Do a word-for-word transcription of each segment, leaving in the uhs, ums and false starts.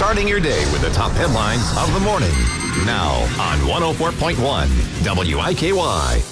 Starting your day with the top headlines of the morning. Now on one oh four point one W I K Y.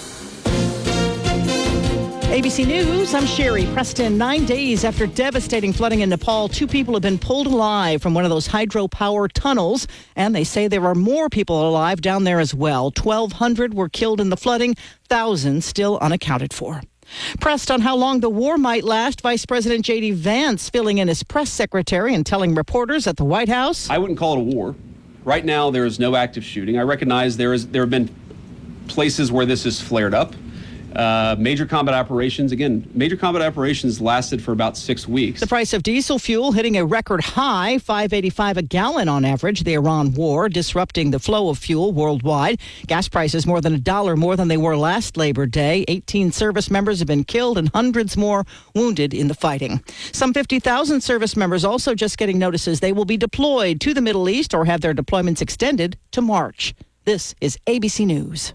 A B C News, I'm Sherry Preston. Nine days after devastating flooding in Nepal, two people have been pulled alive from one of those hydropower tunnels, and they say there are more people alive down there as well. twelve hundred were killed in the flooding, thousands still unaccounted for. Pressed on how long the war might last, Vice President J D. Vance filling in as press secretary and telling reporters at the White House. I wouldn't call it a war. Right now, there is no active shooting. I recognize there is there have been places where this has flared up. Uh, major combat operations, again, major combat operations lasted for about six weeks. The price of diesel fuel hitting a record high, five eighty-five a gallon on average. The Iran war disrupting the flow of fuel worldwide. Gas prices more than a dollar more than they were last Labor Day. eighteen service members have been killed and hundreds more wounded in the fighting. Some fifty thousand service members also just getting notices they will be deployed to the Middle East or have their deployments extended to March. This is A B C News.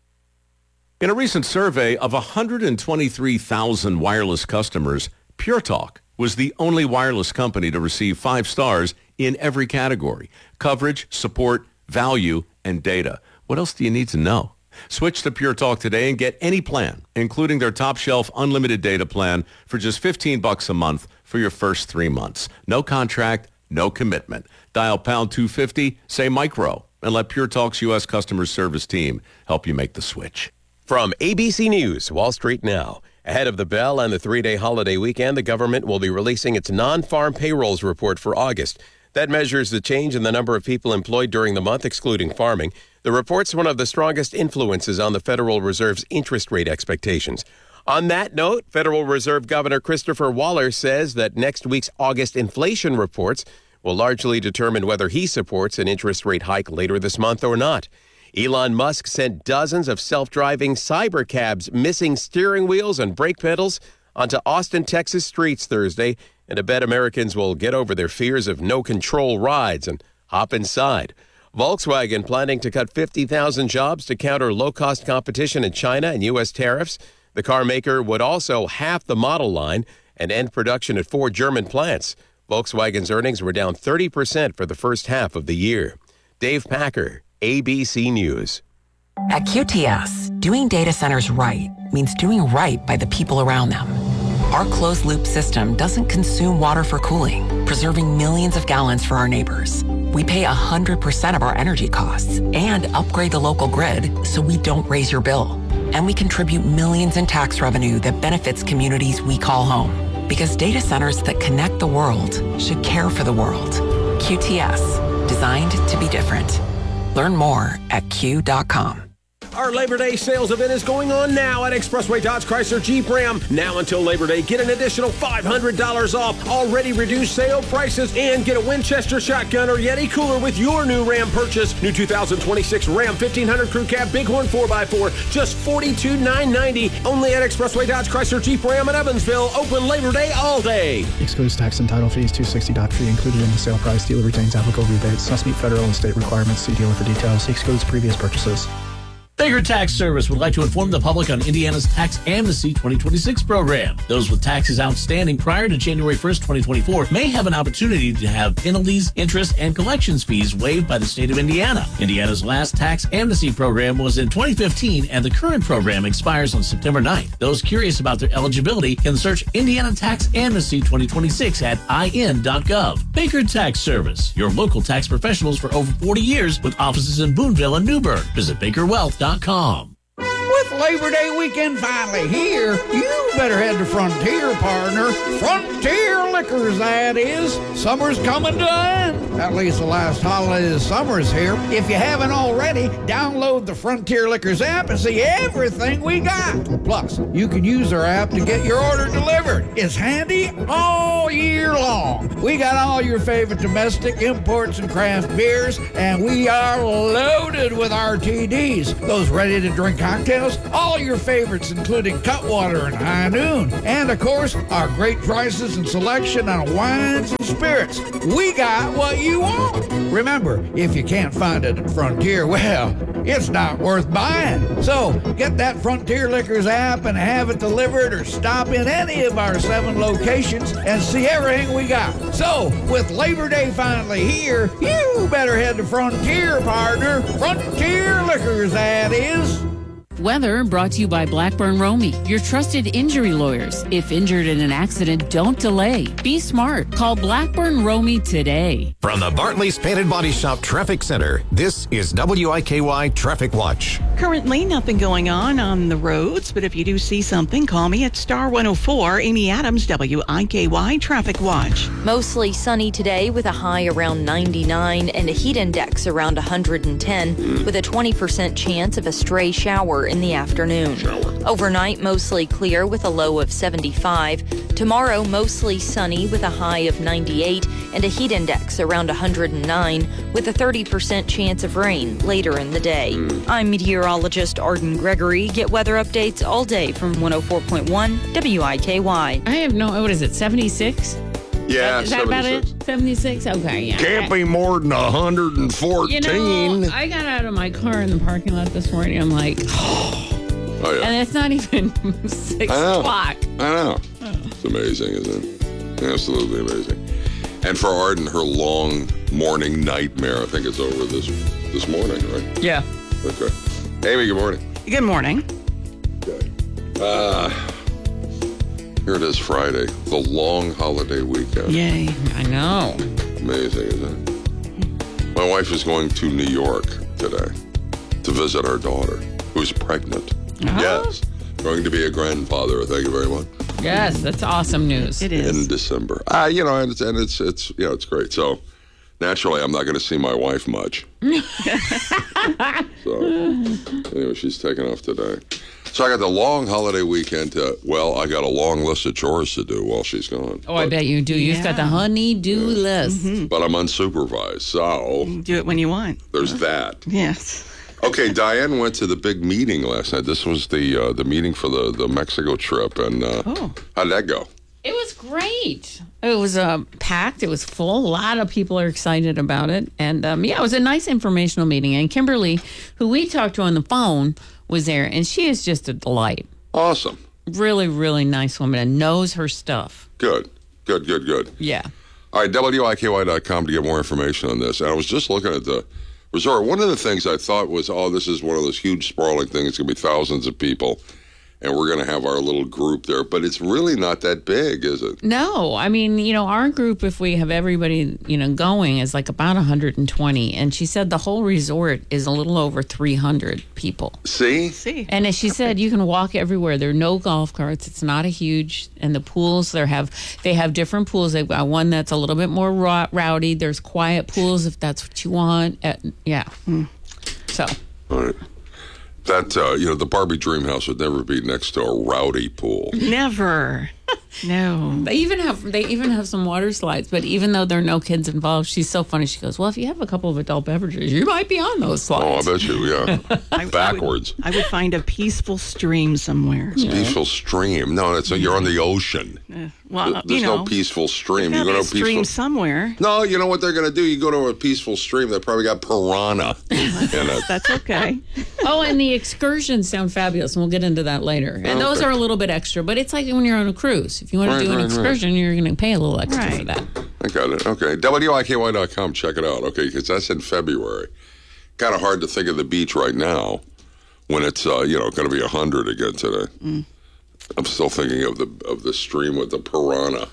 In a recent survey of one hundred twenty-three thousand wireless customers, Pure Talk was the only wireless company to receive five stars in every category: coverage, support, value, and data. What else do you need to know? Switch to Pure Talk today and get any plan, including their top shelf unlimited data plan for just fifteen bucks a month for your first three months. No contract, no commitment. Dial pound two fifty, say micro, and let Pure Talk's U S customer service team help you make the switch. From A B C News, Wall Street Now. Ahead of the bell and the three-day holiday weekend, the government will be releasing its non-farm payrolls report for August. That measures the change in the number of people employed during the month, excluding farming. The report's one of the strongest influences on the Federal Reserve's interest rate expectations. On that note, Federal Reserve Governor Christopher Waller says that next week's August inflation reports will largely determine whether he supports an interest rate hike later this month or not. Elon Musk sent dozens of self-driving cyber cabs missing steering wheels and brake pedals onto Austin, Texas streets Thursday, and I bet Americans will get over their fears of no-control rides and hop inside. Volkswagen planning to cut fifty thousand jobs to counter low-cost competition in China and U S tariffs. The car maker would also halve the model line and end production at four German plants. Volkswagen's earnings were down thirty percent for the first half of the year. Dave Packer, A B C News. At Q T S, doing data centers right means doing right by the people around them. Our closed-loop system doesn't consume water for cooling, preserving millions of gallons for our neighbors. We pay one hundred percent of our energy costs and upgrade the local grid so we don't raise your bill. And we contribute millions in tax revenue that benefits communities we call home. Because data centers that connect the world should care for the world. Q T S, designed to be different. Learn more at Q dot com. Our Labor Day sales event is going on now at Expressway Dodge Chrysler Jeep Ram. Now until Labor Day, get an additional five hundred dollars off already reduced sale prices and get a Winchester shotgun or Yeti cooler with your new Ram purchase. New two thousand twenty-six Ram fifteen hundred Crew Cab Bighorn four by four, just forty-two thousand nine hundred ninety dollars. Only at Expressway Dodge Chrysler Jeep Ram in Evansville. Open Labor Day all day. Excludes tax and title fees. two hundred sixty dollars fee included in the sale price. Dealer retains applicable rebates. Must meet federal and state requirements. See dealer for details. Excludes previous purchases. Baker Tax Service would like to inform the public on Indiana's Tax Amnesty twenty twenty-six program. Those with taxes outstanding prior to January first, twenty twenty-four may have an opportunity to have penalties, interest, and collections fees waived by the state of Indiana. Indiana's last Tax Amnesty program was in twenty fifteen, and the current program expires on September ninth. Those curious about their eligibility can search Indiana Tax Amnesty twenty twenty-six at I N dot gov. Baker Tax Service, your local tax professionals for over forty years with offices in Boonville and Newburgh. Visit baker wealth dot com. With Labor Day weekend finally here, you better head to Frontier, partner. Frontier Liquors, that is. Summer's coming to an end. At least the last holiday of summer's here. If you haven't already, download the Frontier Liquors app and see everything we got. Plus, you can use our app to get your order delivered. It's handy all year long. We got all your favorite domestic imports and craft beers, and we are loaded with R T Ds. Those ready-to-drink cocktails, all your favorites, including Cutwater and High Noon. And, of course, our great prices and selection on wines and spirits. We got what you want. Remember, if you can't find it at Frontier, well, it's not worth buying. So, get that Frontier Liquors app and have it delivered, or stop in any of our seven locations and see everything we got. So, with Labor Day finally here, you better head to Frontier, partner. Frontier Liquors, that is. Weather brought to you by Blackburn Romy, your trusted injury lawyers. If injured in an accident, don't delay. Be smart. Call Blackburn Romy today. From the Bartley's Painted Body Shop Traffic Center, this is W I K Y Traffic Watch. Currently, nothing going on on the roads, but if you do see something, call me at Star one oh four. Amy Adams, W I K Y Traffic Watch. Mostly sunny today with a high around ninety-nine and a heat index around one hundred ten, with a twenty percent chance of a stray shower in the afternoon. Shower. Overnight, mostly clear with a low of seventy-five. Tomorrow, mostly sunny with a high of ninety-eight and a heat index around one hundred nine, with a thirty percent chance of rain later in the day. Mm. I'm meteorologist Arden Gregory. Get weather updates all day from one oh four point one W I K Y. I have no, what is it, seventy-six? Yeah, Is that about it? seventy-six? Okay, yeah. Can't be more than one hundred fourteen. You know, I got out of my car in the parking lot this morning. I'm like, oh, yeah. And it's not even six o'clock. I know. Oh. It's amazing, isn't it? Absolutely amazing. And for Arden, her long morning nightmare, I think it's over this this morning, right? Yeah. Okay. Amy, good morning. Good morning. Okay. Uh, here it is, Friday, the long holiday weekend. Yay. I know. Amazing, isn't it? My wife is going to New York today to visit our daughter, who's pregnant. Oh. Yes. Going to be a grandfather. Thank you very much. Yes, that's awesome news. It is. In December. Uh, you know, and it's, and it's, it's, you know, it's great. So, naturally, I'm not going to see my wife much. So, anyway, she's taking off today. So I got the long holiday weekend to, well, I got a long list of chores to do while she's gone. Oh, but, I bet you do. You've yeah. got the honey-do yeah. list. Mm-hmm. But I'm unsupervised, so. You do it when you want. There's that. Yes. Okay, Diane went to the big meeting last night. This was the uh, the meeting for the, the Mexico trip. And uh, oh. how'd that go? It was great. It was uh, packed. It was full. A lot of people are excited about it. And, um, yeah, it was a nice informational meeting. And Kimberly, who we talked to on the phone, was there. And she is just a delight. Awesome. Really, really nice woman and knows her stuff. Good. Good, good, good. Yeah. All right, W I K Y dot com to get more information on this. And I was just looking at the resort. One of the things I thought was, oh, this is one of those huge sprawling things. It's going to be thousands of people. And we're going to have our little group there. But it's really not that big, is it? No. I mean, you know, our group, if we have everybody, you know, going, is like about one hundred twenty. And she said the whole resort is a little over three hundred people. See? See. And as she Perfect. said, you can walk everywhere. There are no golf carts. It's not a huge, and the pools, they have they have different pools. They've got one that's a little bit more raw, rowdy. There's quiet pools if that's what you want. Uh, yeah. Mm. So. All right. That, uh, you know, the Barbie Dream House would never be next to a rowdy pool. Never. No. They even have they even have some water slides, but even though there are no kids involved, she's so funny. She goes, well, if you have a couple of adult beverages, you might be on those slides. Oh, I bet you, yeah. I, Backwards. I would, I would find a peaceful stream somewhere. It's a peaceful stream. No, it's a, you're on the ocean. Uh, well, There's you know, no peaceful stream. You go to a stream peaceful somewhere. No, you know what they're going to do? You go to a peaceful stream that probably got piranha in it. That's okay. Oh, and the excursions sound fabulous, and we'll get into that later. And okay. those are a little bit extra, but it's like when you're on a cruise. If you want to right, do an right, excursion, right. you're going to pay a little extra right. for that. I got it. Okay. W I K Y dot com. Check it out. Okay, because that's in February. Kind of hard to think of the beach right now when it's, uh, you know, going to be one hundred again today. Mm. I'm still thinking of the of the stream with the piranha.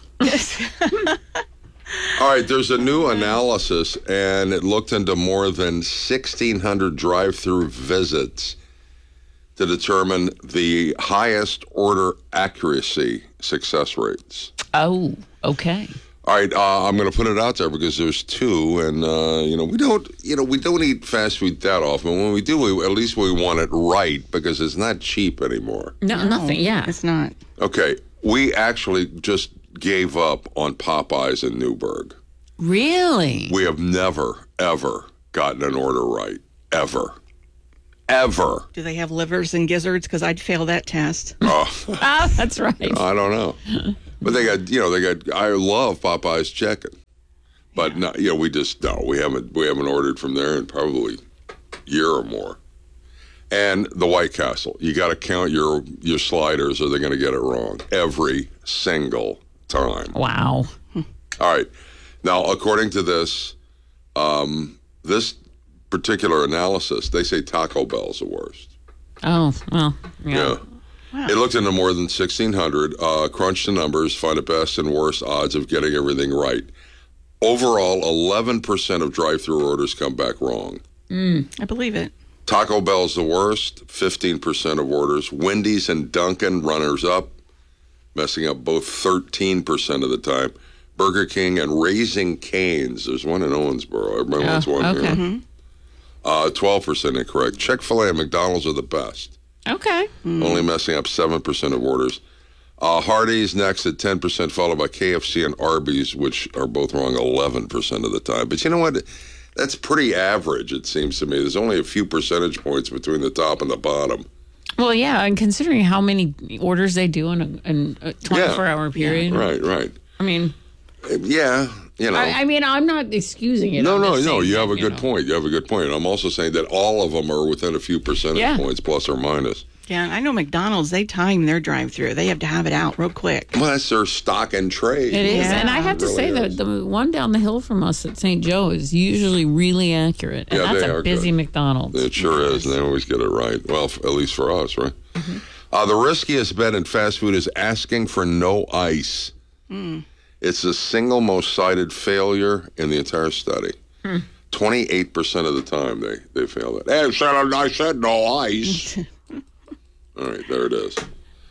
All right, there's a new analysis, and it looked into more than sixteen hundred drive-through visits to determine the highest order accuracy success rates. Oh, okay. All right, uh, I'm going to put it out there because there's two, and uh, you know we don't, you know, we don't eat fast food that often. When we do, we, at least we want it right because it's not cheap anymore. No, no, nothing. Yeah, it's not. Okay, we actually just gave up on Popeyes in Newburgh. Really? We have never ever gotten an order right ever. ever. Do they have livers and gizzards? Because I'd fail that test. Oh, Ah, that's right. I don't know. But they got, you know, they got, I love Popeye's chicken. But, no, you know, we just, no, we haven't, we haven't ordered from there in probably a year or more. And the White Castle. You got to count your, your sliders or they're going to get it wrong every single time. Wow. All right. Now, according to this, um, this particular analysis, they say Taco Bell's the worst. Oh, well, yeah. Yeah. Wow. It looked into more than sixteen hundred, uh, crunched the numbers, find the best and worst odds of getting everything right. Overall, eleven percent of drive-thru orders come back wrong. Mm, I believe it. Taco Bell's the worst, fifteen percent of orders. Wendy's and Dunkin' runners up, messing up both thirteen percent of the time. Burger King and Raising Cane's, there's one in Owensboro. Everybody wants one okay. here. Mm-hmm. Uh, twelve percent incorrect. Chick-fil-A and McDonald's are the best. Okay. Mm. Only messing up seven percent of orders. Uh, Hardee's next at ten percent, followed by K F C and Arby's, which are both wrong eleven percent of the time. But you know what? That's pretty average, it seems to me. There's only a few percentage points between the top and the bottom. Well, yeah, and considering how many orders they do in a, in a twenty-four hour Yeah. period. Right, right. I mean, Yeah, you know. I, I mean, I'm not excusing it. no, I'm no, just no. saying You that, have a good know. point. You have a good point. I'm also saying that all of them are within a few percentage Yeah. points, plus or minus. Yeah, I know McDonald's, they time their drive-through. They have to have it out real quick. Well, that's their stock and trade. It is, Yeah. and I have to It say really that the one down the hill from us at Saint Joe is usually really accurate, and Yeah, that's they a are busy good. McDonald's. It sure is, and they always get it right. Well, f- at least for us, right? Mm-hmm. Uh, the riskiest bet in fast food is asking for no ice. Mm. It's the single most cited failure in the entire study. Hmm. twenty-eight percent of the time they, they fail that. Hey, I said, I said no ice. All right, there it is.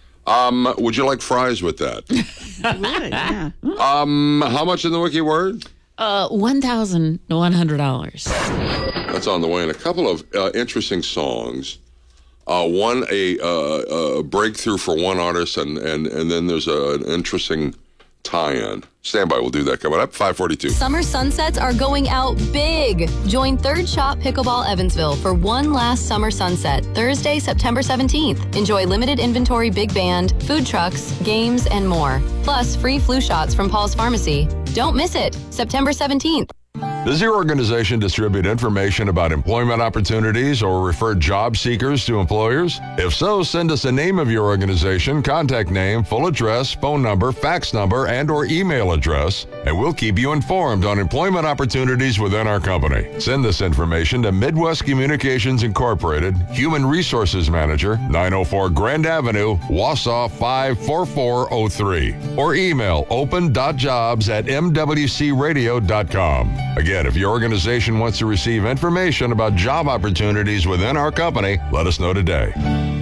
Um, would you like fries with that? I would, yeah. Um, how much in the wiki word? Uh, one thousand one hundred dollars. That's on the way. And a couple of uh, interesting songs. Uh, one, a, uh, a breakthrough for one artist, and, and, and then there's a, an interesting tie-in. Stand by, we'll do that coming up. five forty-two. Summer sunsets are going out big. Join Third Shot Pickleball Evansville for one last summer sunset, Thursday, September seventeenth. Enjoy limited inventory big band, food trucks, games, and more. Plus, free flu shots from Paul's Pharmacy. Don't miss it, September seventeenth. Does your organization distribute information about employment opportunities or refer job seekers to employers? If so, send us a name of your organization, contact name, full address, phone number, fax number, and or email address, and we'll keep you informed on employment opportunities within our company. Send this information to Midwest Communications Incorporated, Human Resources Manager, nine oh four Grand Avenue, Wausau five four four oh three, or email open dot jobs at m w c radio dot com. Again, if your organization wants to receive information about job opportunities within our company, let us know today.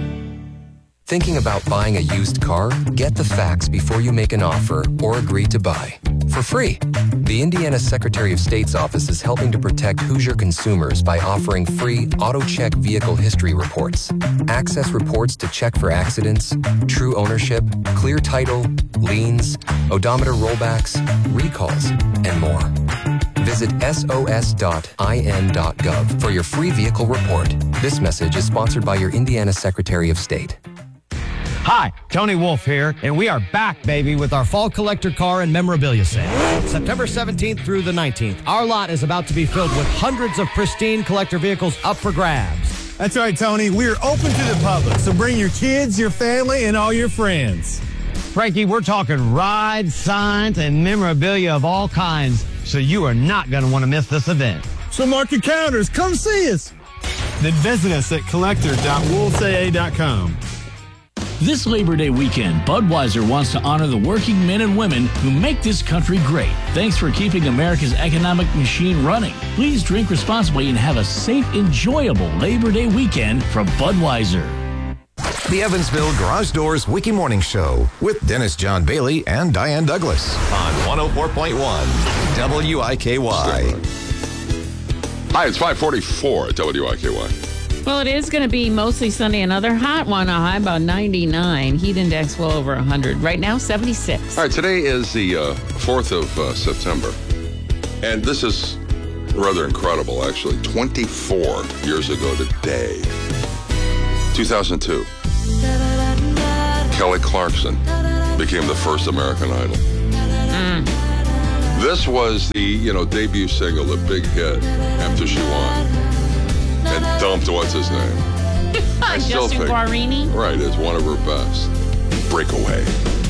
Thinking about buying a used car? Get the facts before you make an offer or agree to buy. For free. The Indiana Secretary of State's office is helping to protect Hoosier consumers by offering free AutoCheck vehicle history reports. Access reports to check for accidents, true ownership, clear title, liens, odometer rollbacks, recalls, and more. Visit S O S dot I N dot gov for your free vehicle report. This message is sponsored by your Indiana Secretary of State. Hi, Tony Wolf here, and we are back, baby, with our fall collector car and memorabilia sale. September seventeenth through the nineteenth, our lot is about to be filled with hundreds of pristine collector vehicles up for grabs. That's right, Tony. We're open to the public, so bring your kids, your family, and all your friends. Frankie, we're talking rides, signs, and memorabilia of all kinds, so you are not going to want to miss this event. So mark your calendars. Come see us. Then visit us at collector dot wolves a a dot com. This Labor Day weekend, Budweiser wants to honor the working men and women who make this country great. Thanks for keeping America's economic machine running. Please drink responsibly and have a safe, enjoyable Labor Day weekend from Budweiser. The Evansville Garage Doors Wiki Morning Show with Dennis John Bailey and Diane Douglas on one oh four point one W I K Y. Hi, it's five forty-four at W I K Y. Well, it is going to be mostly sunny. Another hot one, a high about ninety-nine. Heat index well over one hundred. Right now, seventy-six. All right, today is the uh, fourth of uh, September. And this is rather incredible, actually. twenty-four years ago today, two thousand two. Kelly Clarkson became the first American Idol. Mm. This was the, you know, debut single, the big hit after she won. And dumped, what's his name? I still Justin think, Guarini? right, it's one of her best. Breakaway.